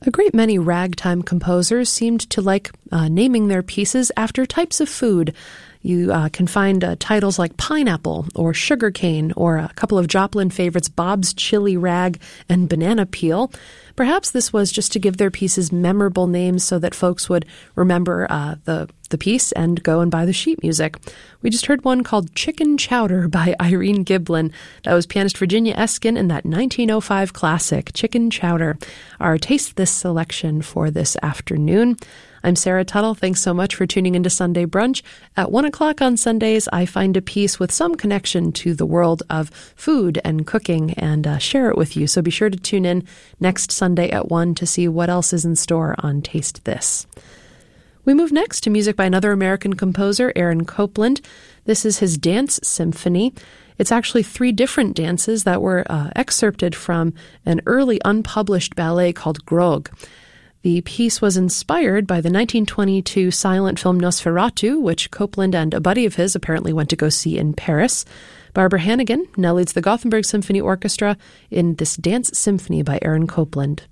A great many ragtime composers seemed to like naming their pieces after types of food. You can find titles like Pineapple or Sugarcane, or a couple of Joplin favorites, Bob's Chili Rag and Banana Peel. Perhaps this was just to give their pieces memorable names so that folks would remember the piece and go and buy the sheet music. We just heard one called Chicken Chowder by Irene Giblin. That was pianist Virginia Eskin in that 1905 classic, Chicken Chowder. Our Taste This selection for this afternoon. I'm Sarah Tuttle. Thanks so much for tuning into Sunday Brunch. At 1 o'clock on Sundays, I find a piece with some connection to the world of food and cooking and share it with you. So be sure to tune in next Sunday at 1 to see what else is in store on Taste This. We move next to music by another American composer, Aaron Copland. This is his Dance Symphony. It's actually 3 different dances that were excerpted from an early unpublished ballet called Grog. The piece was inspired by the 1922 silent film Nosferatu, which Copland and a buddy of his apparently went to go see in Paris. Barbara Hannigan now leads the Gothenburg Symphony Orchestra in this Dance Symphony by Aaron Copland.